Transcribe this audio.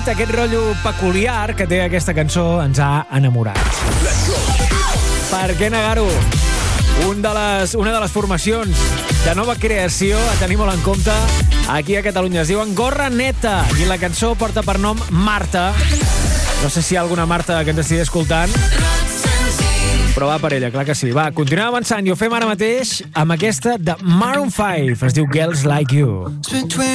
sentit aquest rotllo peculiar que té aquesta cançó ens ha enamorat. Per què negar-ho? Una de les formacions de nova creació a tenir molt en compte aquí a Catalunya. Es diuen Gorra Neta i la cançó porta per nom Marta. No sé si hi ha alguna Marta que ens estigui escoltant, però va per ella, clar que sí. Va, continuem avançant i ho fem ara mateix amb aquesta de Maroon 5. Es diu Girls Like You.